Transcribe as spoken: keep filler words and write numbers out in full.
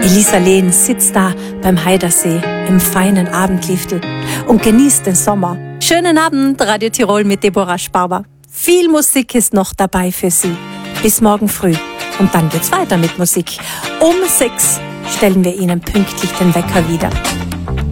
Elisa Lehn sitzt da beim Heidersee im feinen Abendliftel und genießt den Sommer. Schönen Abend, Radio Tirol mit Deborah Sparber. Viel Musik ist noch dabei für Sie. Bis morgen früh. Und dann geht's weiter mit Musik. Um sechs stellen wir Ihnen pünktlich den Wecker wieder.